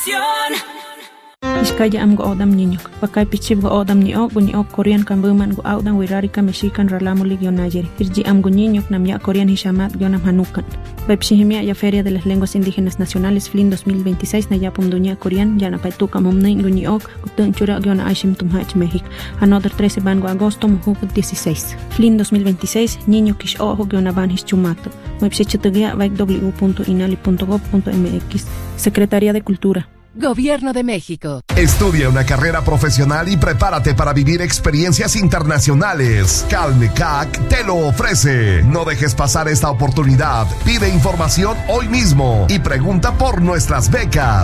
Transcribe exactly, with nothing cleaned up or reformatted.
Iskaya am go odam niño. Pakay pichib go odam ni ok ni ok Korean kan buman go audan wirarika mexican ralamu ligionayeri. Irji am go niño nam ya Korean hishamat gionam hanukan. Bepshihimia ya Feria de las Lenguas Indígenas Nacionales F L I N dos mil veintiséis na yapum dunia Korean ya na paituka momnain go ni ok utun chura giona aishim tumhach México. Another trece bango agosto muhuk dieciséis. F L I N dos mil veintiséis niño kish ojo giona ban hischumato. Webshechetugia vaik w punto inali punto gov punto mx. Secretaría de Cultura. Gobierno de México. Estudia una carrera profesional y prepárate para vivir experiencias internacionales. Calmecac te lo ofrece. No dejes pasar esta oportunidad. Pide información hoy mismo y pregunta por nuestras becas.